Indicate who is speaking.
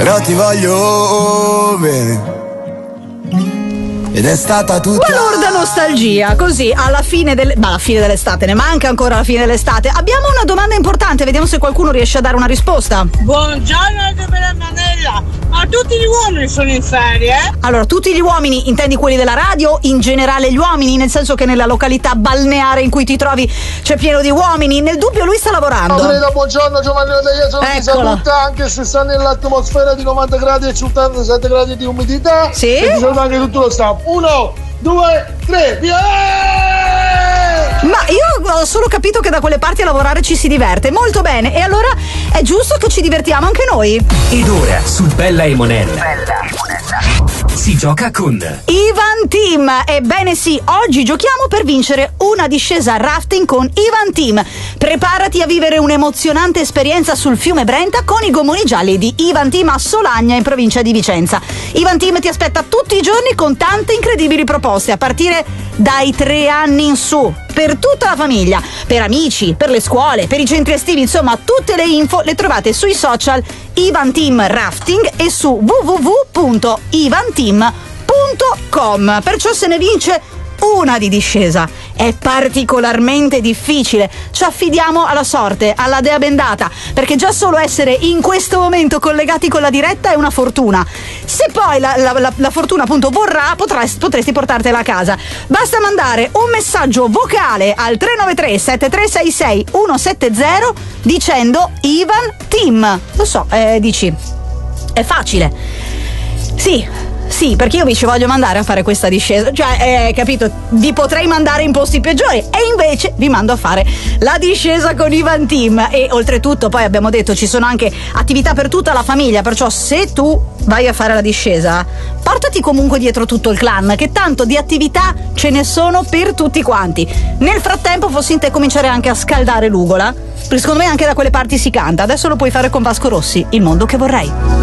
Speaker 1: però ti voglio bene. Ed è stata tutta
Speaker 2: Balorda nostalgia, così alla fine dell'estate, ne manca ancora la fine dell'estate. Abbiamo una domanda importante, vediamo se qualcuno riesce a dare una risposta.
Speaker 3: Buongiorno della Manella, ma tutti gli uomini sono in ferie?
Speaker 2: Allora, tutti gli uomini, intendi quelli della radio, in generale gli uomini, nel senso che nella località balneare in cui ti trovi c'è pieno di uomini? Nel dubbio lui sta lavorando.
Speaker 4: Buongiorno Giovanni Rodeglia, sono di saluta, anche se sta nell'atmosfera di 90 gradi e 87 gradi di umidità.
Speaker 2: Sì.
Speaker 4: E ti saluta anche tutto lo staff. 1, 2, 3, via!
Speaker 2: Ma io ho solo capito che da quelle parti a lavorare ci si diverte molto bene, e allora è giusto che ci divertiamo anche noi.
Speaker 5: Ed ora su Bella e Monella si gioca con
Speaker 2: Ivan Team. Ebbene sì, oggi giochiamo per vincere una discesa rafting con Ivan Team. Preparati a vivere un'emozionante esperienza sul fiume Brenta con i gommoni gialli di Ivan Team a Solagna in provincia di Vicenza. Ivan Team ti aspetta tutti i giorni con tante incredibili proposte a partire dai 3 anni in su, per tutta la famiglia, per amici, per le scuole, per i centri estivi, insomma tutte le info le trovate sui social Ivan Team Rafting e su www.ivanteam.com. Perciò se ne vince una di discesa. È particolarmente difficile, ci affidiamo alla sorte, alla dea bendata, perché già solo essere in questo momento collegati con la diretta è una fortuna. Se poi la fortuna appunto vorrà, potresti portartela a casa. Basta mandare un messaggio vocale al 393 7366 170 dicendo Ivan Team. Lo so, dici, è facile. Sì, perché io vi ci voglio mandare a fare questa discesa, cioè, capito, vi potrei mandare in posti peggiori e invece vi mando a fare la discesa con Ivan Team. E oltretutto poi abbiamo detto ci sono anche attività per tutta la famiglia, perciò se tu vai a fare la discesa portati comunque dietro tutto il clan, che tanto di attività ce ne sono per tutti quanti. Nel frattempo fossi in te cominciare anche a scaldare l'ugola, perché secondo me anche da quelle parti si canta. Adesso lo puoi fare con Vasco Rossi, Il mondo che vorrei.